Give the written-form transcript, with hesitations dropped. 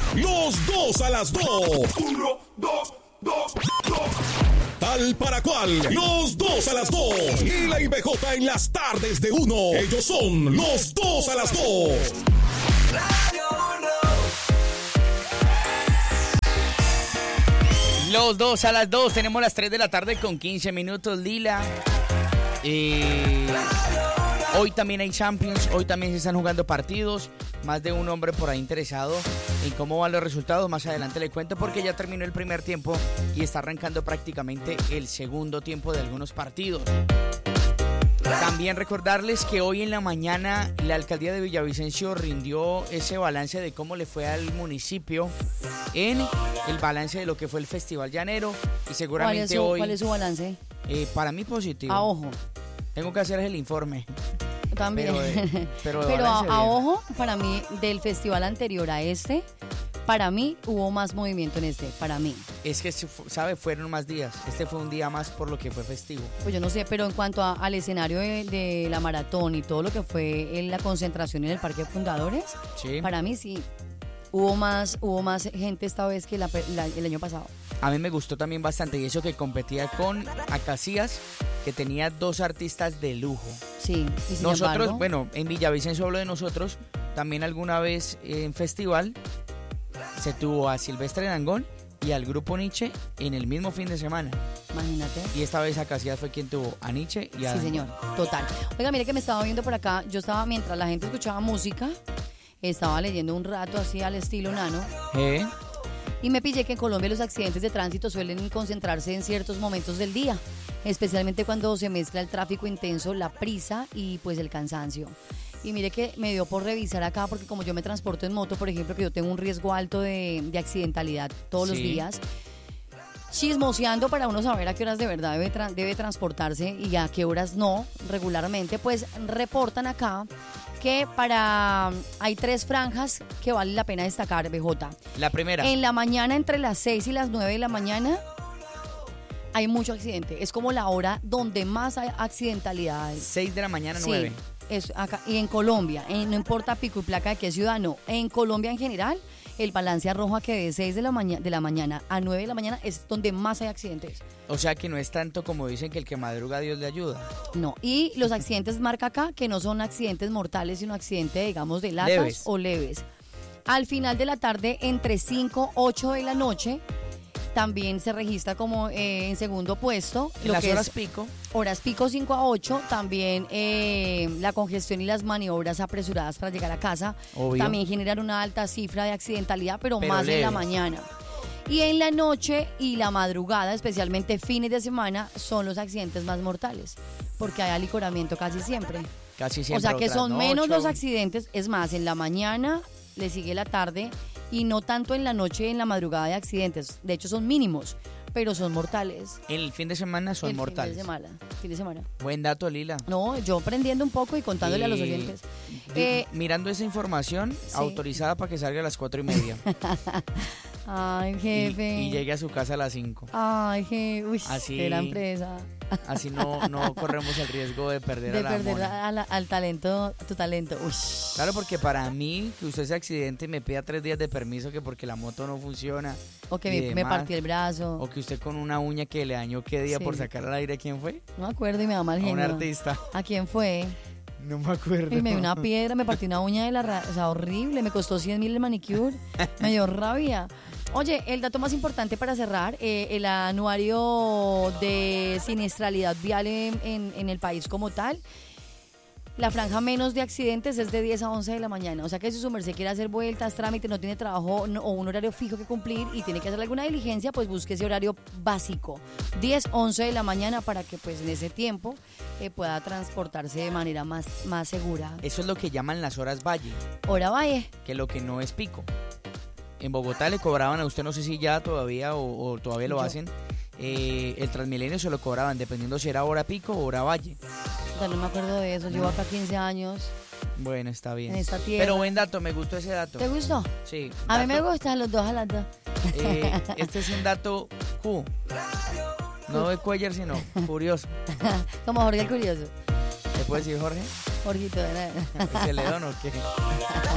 Los dos a las 2. 1, 2, 2, 2. Tal para cual, los dos a las 2. Lila y BJ en las tardes de 1. Ellos son los dos a las 2. Radio 1. Los dos a las 2. Tenemos las 3 de la tarde con 15 minutos, Lila. Hoy también hay Champions, hoy también se están jugando partidos. Más de un hombre por ahí interesado en cómo van los resultados. Más adelante le cuento porque ya terminó el primer tiempo y está arrancando prácticamente el segundo tiempo de algunos partidos. También recordarles que hoy en la mañana la alcaldía de Villavicencio rindió ese balance de cómo le fue al municipio en el balance de lo que fue el Festival Llanero. Y seguramente ¿Cuál es su balance? Para mí positivo. A ojo. Tengo que hacer el informe. También. Pero a ojo, para mí, del festival anterior a este, para mí hubo más movimiento en este, para mí. Es que, ¿sabe? Fueron más días. Este fue un día más por lo que fue festivo. Pues yo no sé, pero en cuanto al escenario de la maratón y todo lo que fue la concentración en el Parque Fundadores, sí, para mí sí, hubo más gente esta vez que el año pasado. A mí me gustó también bastante, y eso que competía con Acacias, que tenía 2 artistas de lujo. Sí, y sin nosotros, embargo, bueno, en Villavicencio hablo de nosotros, también alguna vez en festival se tuvo a Silvestre Dangond y al grupo Nietzsche en el mismo fin de semana. Imagínate. Y esta vez Acacias fue quien tuvo a Nietzsche y a... Sí, señor, total. Oiga, mire que me estaba viendo por acá, yo estaba, mientras la gente escuchaba música, estaba leyendo un rato así al estilo nano. Y me pillé que en Colombia los accidentes de tránsito suelen concentrarse en ciertos momentos del día, especialmente cuando se mezcla el tráfico intenso, la prisa y pues el cansancio. Y mire que me dio por revisar acá, porque como yo me transporto en moto, por ejemplo, que yo tengo un riesgo alto de accidentalidad todos los días, chismoseando para uno saber a qué horas de verdad debe transportarse y a qué horas no, regularmente, pues reportan acá que hay 3 franjas que vale la pena destacar, BJ. La primera. En la mañana, entre las 6 y las 9 de la mañana, hay mucho accidente. Es como la hora donde más hay accidentalidad hay. 6 de la mañana, 9. Sí, es acá. Y en Colombia, no importa pico y placa de qué ciudad, no. En Colombia en general, el balance arroja que de 6 de la mañana a 9 de la mañana es donde más hay accidentes. O sea que no es tanto como dicen que el que madruga Dios le ayuda. No, y los accidentes marca acá que no son accidentes mortales, sino accidentes, digamos, de latas o leves. Al final de la tarde, entre 5 y 8 de la noche, también se registra como en segundo puesto. ¿En las horas pico? Horas pico 5 a 8, también la congestión y las maniobras apresuradas para llegar a casa. Obvio. También generan una alta cifra de accidentalidad, pero más leves. en la mañana. Y en la noche y la madrugada, especialmente fines de semana, son los accidentes más mortales, porque hay alicoramiento casi siempre. Casi siempre. O sea que son menos los accidentes, es más, en la mañana le sigue la tarde y no tanto en la noche y en la madrugada de accidentes. De hecho son mínimos, pero son mortales. El fin de semana son mortales. Fin de semana. Buen dato, Lila. No, yo aprendiendo un poco y contándole a los oyentes. Mirando esa información, autorizada para que salga a las 4:30. Ay, jefe. Y llegue a su casa a las 5. Ay, jefe. Uy, así, de la empresa. Así no corremos el riesgo de perder al talento, tu talento. Uy. Claro, porque para mí, que usted se accidente y me pida 3 días de permiso que porque la moto no funciona. O que me partió el brazo. O que usted con una uña que le dañó qué día por sacar al aire. ¿Quién fue? No me acuerdo y me da mal genio. A un artista. ¿A quién fue? No me acuerdo. Y me dio una piedra, me partió una uña o sea, horrible. Me costó 100,000 el manicure. Me dio rabia. Oye, el dato más importante para cerrar, el anuario de siniestralidad vial en el país como tal. La franja menos de accidentes es de 10 a 11 de la mañana. O sea que si su merced quiere hacer vueltas, trámites, no tiene trabajo o un horario fijo que cumplir y tiene que hacer alguna diligencia, pues busque ese horario básico. 10, 11 de la mañana para que pues en ese tiempo pueda transportarse de manera más segura. Eso es lo que llaman las horas valle. Hora valle. Que lo que no es pico. En Bogotá le cobraban a usted, no sé si ya todavía o todavía lo hacen, el Transmilenio se lo cobraban dependiendo si era hora pico o hora valle. No me acuerdo de eso, llevo acá 15 años. Bueno, está bien. En esta tierra. Pero buen dato, me gustó ese dato. ¿Te gustó? Sí. A mí me gustan los dos a las dos. Este es un dato Q. No de Cuellar, sino curioso. Como Jorge el Curioso. ¿Te puedes decir Jorge? Jorgito, ¿De León o qué?